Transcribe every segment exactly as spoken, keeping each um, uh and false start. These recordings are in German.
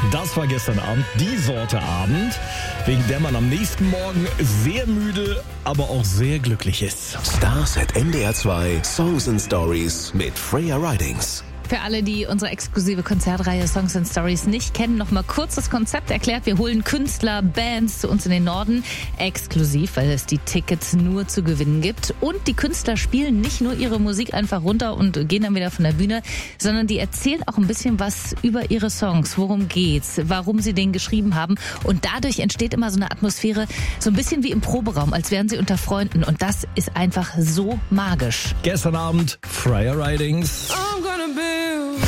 Das war gestern Abend die Sorte Abend, wegen der man am nächsten Morgen sehr müde, aber auch sehr glücklich ist. Stars at N D R zwei Songs and Stories mit Freya Ridings. Für alle, die unsere exklusive Konzertreihe Songs and Stories nicht kennen, noch mal kurz das Konzept erklärt. Wir holen Künstler, Bands zu uns in den Norden, exklusiv, weil es die Tickets nur zu gewinnen gibt. Und die Künstler spielen nicht nur ihre Musik einfach runter und gehen dann wieder von der Bühne, sondern die erzählen auch ein bisschen was über ihre Songs. Worum geht's? Warum sie den geschrieben haben? Und dadurch entsteht immer so eine Atmosphäre, so ein bisschen wie im Proberaum, als wären sie unter Freunden. Und das ist einfach so magisch. Gestern Abend Freya Ridings. I'm gonna build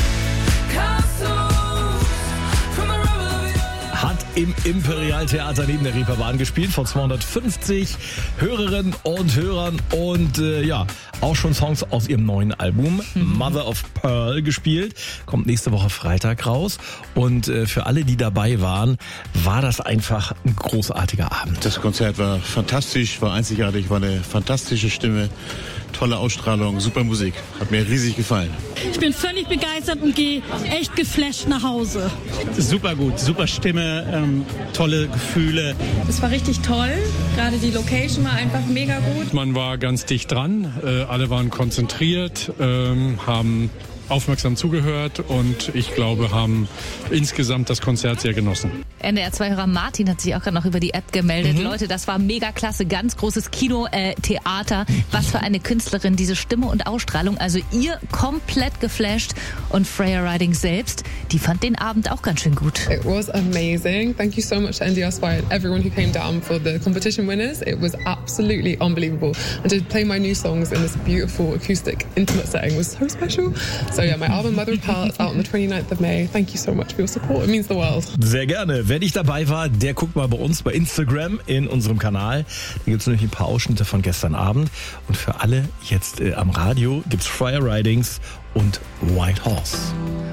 Hat im Imperial-Theater neben der Reeperbahn gespielt, vor zweihundertfünfzig Hörerinnen und Hörern und äh, ja, auch schon Songs aus ihrem neuen Album mhm. Mother of Pearl gespielt. Kommt nächste Woche Freitag raus und äh, für alle, die dabei waren, war das einfach ein großartiger Abend. Das Konzert war fantastisch, war einzigartig, war eine fantastische Stimme, tolle Ausstrahlung, super Musik. Hat mir riesig gefallen. Ich bin völlig begeistert und gehe echt geflasht nach Hause. Super gut, super Stimme, ähm, tolle Gefühle. Es war richtig toll, gerade die Location war einfach mega gut. Man war ganz dicht dran, äh, alle waren konzentriert, ähm, haben aufmerksam zugehört und ich glaube, haben insgesamt das Konzert sehr genossen. N D R zwei-Hörer Martin hat sich auch gerade noch über die App gemeldet. Mhm. Leute, das war mega klasse, ganz großes Kino, äh, Theater. Was für eine Künstlerin, diese Stimme und Ausstrahlung. Also ihr komplett geflasht und Freya Ridings selbst, die fand den Abend auch ganz schön gut. It was amazing. Thank you so much to N D R zwei and everyone who came down for the competition winners. It was absolutely unbelievable. And to play my new songs in this beautiful acoustic intimate setting was so special. So yeah, my album Mother of Pearl is out on the twenty-ninth of May. Thank you so much for your support. It means the world. Sehr gerne. Wer nicht dabei war, der guckt mal bei uns bei Instagram in unserem Kanal. Da gibt es nämlich ein paar Ausschnitte von gestern Abend. Und für alle jetzt äh, am Radio gibt's Freya Ridings und White Horse.